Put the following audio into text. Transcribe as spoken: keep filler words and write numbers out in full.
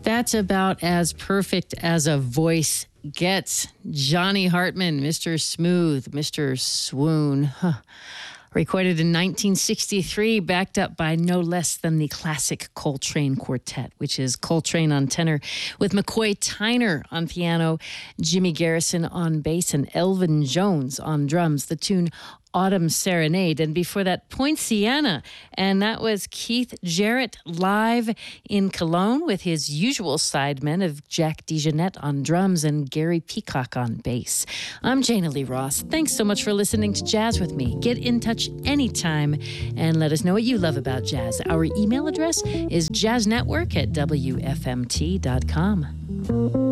That's about as perfect as a voice gets. Johnny Hartman, Mister Smooth, Mister Swoon. Huh. Recorded in nineteen sixty-three, backed up by no less than the classic Coltrane Quartet, which is Coltrane on tenor with McCoy Tyner on piano, Jimmy Garrison on bass, and Elvin Jones on drums. The tune Autumn Serenade, and before that, Poinciana, and that was Keith Jarrett live in Cologne with his usual sidemen of Jack DeJohnette on drums and Gary Peacock on bass. I'm Jana Lee Ross. Thanks so much for listening to Jazz with me. Get in touch anytime and let us know what you love about jazz. Our email address is jazznetwork at w f m t dot com.